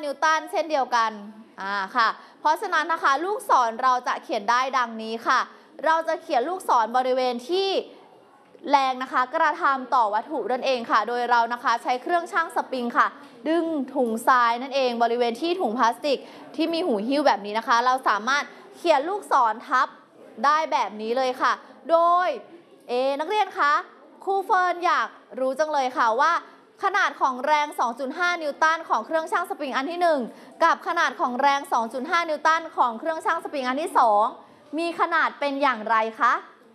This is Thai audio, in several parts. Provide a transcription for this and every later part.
นิวตันเช่นเดียวกันค่ะเพราะฉะนั้นนะคะลูกศรเราจะเขียนได้ดังนี้ค่ะเราจะเขียนลูกศรบริเวณที่แรงนะคะกระทำต่อวัตถุนั่นเองค่ะโดยเรานะคะใช้เครื่องชั่งสปริงค่ะดึงถุงทรายนั่นเองบริเวณที่ถุงพลาสติกที่มีหูหิ้วแบบนี้นะคะเราสามารถเขียนลูกศรทับได้แบบนี้เลยค่ะโดยนักเรียนคะครูเฟิร์นอยากรู้จังเลยค่ะว่าขนาดของแรง 2.5 นิวตันของเครื่องชั่งสปริงอันที่1กับขนาดของแรง 2.5 นิวตันของเครื่องชั่งสปริงอันที่2มีขนาดเป็นอย่างไรคะ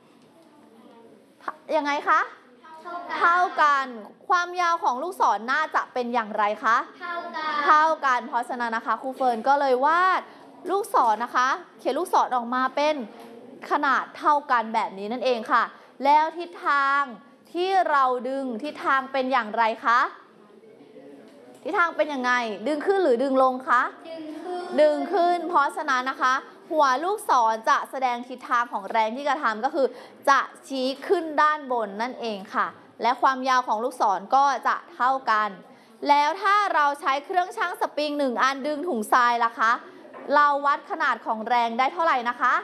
ยังไงคะเท่ากันความยาวของลูกศรน่าจะเป็นอย่างไรคะเท่ากันเพราะฉะนั้นนะคะครูเฟิร์นก็เลยวาดลูกศรนะคะเขียนลูกศรออกมาเป็นขนาดเท่ากันแบบนี้นั่นเองค่ะแล้วทิศทางที่เราดึงทิศทางเป็นอย่างไรคะทิศทางเป็นยังไงดึงขึ้นหรือดึงลงคะดึงขึ้นเพราะฉะนั้นนะคะหัวลูกศรจะแสดงทิศทางของแรงที่กระทำก็คือจะชี้ขึ้นด้านบนนั่นเองค่ะและความยาวของลูกศรก็จะเท่ากันแล้วถ้าเราใช้เครื่องชั่งสปริง1อันดึงถุงทรายล่ะคะเราวัดขนาดของแรงได้เท่าไหร่นะคะ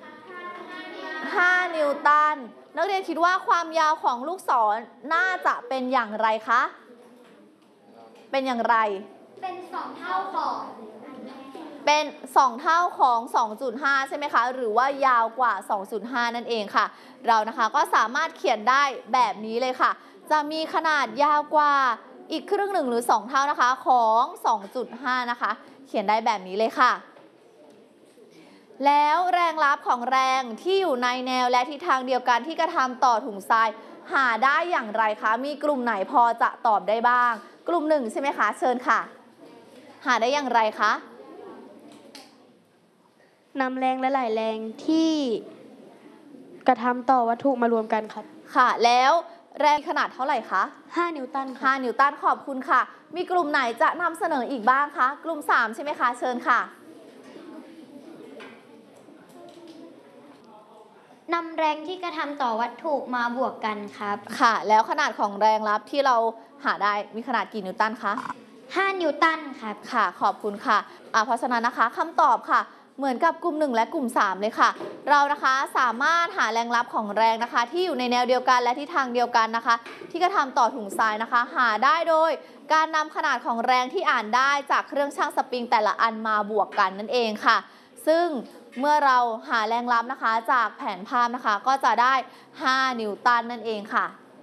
5 นิวตันนักเรียนคิดว่าความยาวของลูกศรน่าจะเป็นอย่างไรคะเป็นอย่างไรเป็น2 เท่าของเป็น2 เท่าของ 2.5 ใช่ไหมคะหรือว่ายาวกว่า 2.5 นั่นเองค่ะเรานะคะก็สามารถเขียนได้แบบนี้เลยค่ะจะมีขนาดยาวกว่าอีกครึ่งหนึ่งหรือ2 เท่านะคะของ 2.5 นะคะเขียนได้แบบนี้เลยค่ะแล้วแรงลับของแรงที่อยู่ในแนวและทิศทางเดียวกันที่กระทำต่อถุงทรายหาได้อย่างไรคะมีกลุ่มไหนพอจะตอบได้บ้างกลุ่ม1ใช่ไหมคะเชิญค่ะหาได้อย่างไรคะนำแรงและหลายแรงที่กระทำต่อวัตถุมารวมกันครับค่ะแล้วแรงขนาดเท่าไหร่คะ 5 นิวตันค่ะ 5 นิวตันขอบคุณค่ะมีกลุ่มไหนจะนำเสนออีกบ้างคะกลุ่ม3ใช่ไหมคะเชิญค่ะนำแรงที่กระทำต่อวัตถุมาบวกกันครับค่ะแล้วขนาดของแรงลับที่เราหาได้มีขนาดกี่นิวตันคะ 5 นิวตันครับค่ะขอบคุณค่ะเพราะฉะนั้นนะคะคำตอบค่ะเหมือนกับกลุ่ม1และกลุ่ม3เลยค่ะเรานะคะสามารถหาแรงลับของแรงนะคะที่อยู่ในแนวเดียวกันและทิศทางเดียวกันนะคะที่กระทำต่อถุงทรายนะคะหาได้โดยการนำขนาดของแรงที่อ่านได้จากเครื่องชั่งสปริงแต่ละอันมาบวกกันนั่นเองค่ะซึ่งเมื่อเราหาแรงลับนะคะจากแผนภาพนะคะก็จะได้5 นิวตันนั่นเองค่ะ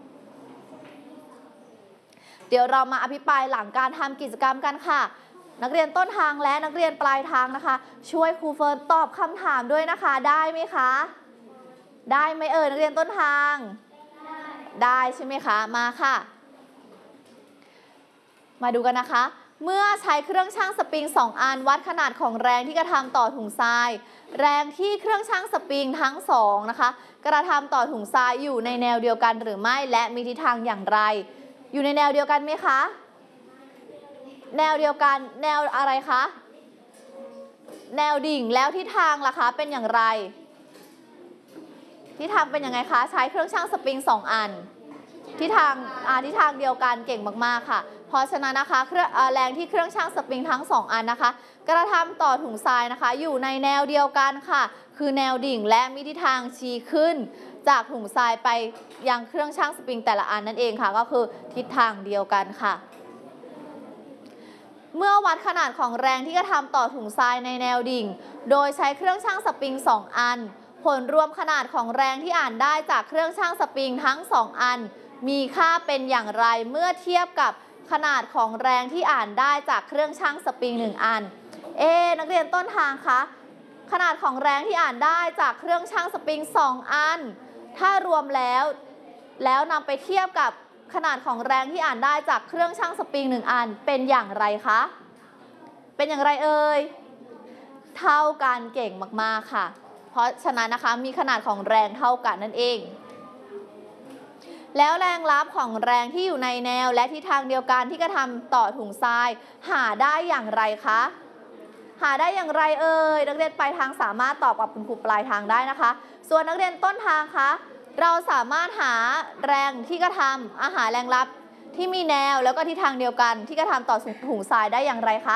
เดี๋ยวเรามาอภิปรายหลังการทำกิจกรรมกันค่ะนักเรียนต้นทางและนักเรียนปลายทางนะคะช่วยครูเฟิร์นตอบคำถามด้วยนะคะได้ไหมคะได้ไหมนักเรียนต้นทางได้ใช่ไหมคะมาค่ะมาดูกันนะคะเมื่อใช้เครื่องชั่งสปริง2อันวัดขนาดของแรงที่กระทำต่อถุงทรายแรงที่เครื่องชั่งสปริงทั้ง2นะคะกระทำต่อถุงทรายอยู่ในแนวเดียวกันหรือไม่และมีทิศทางอย่างไรอยู่ในแนวเดียวกันไหมคะแนวเดียวกันแนวอะไรคะแนวดิ่งแล้วทิศทางล่ะคะเป็นอย่างไรทิศทางเป็นยังไงคะใช้เครื่องชั่งสปริง2อันทิศทางเดียวกันเก่งมากๆค่ะเพราะฉะนั้นนะคะแรงที่เครื่องชั่งสปริงทั้ง2อันนะคะกระทำต่อถุงทรายนะคะอยู่ในแนวเดียวกันค่ะคือแนวดิ่งและมีทิศทางชี้ขึ้นจากถุงทรายไปยังเครื่องชั่งสปริงแต่ละอันนั่นเองค่ะก็คือทิศทางเดียวกันค่ะเมื่อวัดขนาดของแรงที่กระทำต่อถุงทรายในแนวดิ่งโดยใช้เครื่องชั่งสปริง2อันผลรวมขนาดของแรงที่อ่านได้จากเครื่องชั่งสปริงทั้ง2อันมีค่าเป็นอย่างไรเมื่อเทียบกับขนาดของแรงที่อ่านได้จากเครื่องชั่งสปริง1อันนักเรียนต้นทางคะขนาดของแรงที่อ่านได้จากเครื่องชั่งสปริง2อันถ้ารวมแล้วนำไปเทียบกับขนาดของแรงที่อ่านได้จากเครื่องชั่งสปริง1อันเป็นอย่างไรคะเป็นอย่างไรเท่ากันเก่งมากๆค่ะเพราะฉะนั้นนะคะมีขนาดของแรงเท่ากันนั่นเองแล้วแรงลับของแรงที่อยู่ในแนวและทิศทางเดียวกันที่กระทำต่อถุงทรายหาได้อย่างไรคะหาได้อย่างไรนักเรียนปลายทางสามารถตอบกับคุณครูปลายทางได้นะคะส่วนนักเรียนต้นทางคะเราสามารถหาแรงที่กระทำหาแรงลับที่มีแนวแล้วก็ทิศทางเดียวกันที่กระทำต่อถุงทรายได้อย่างไรคะ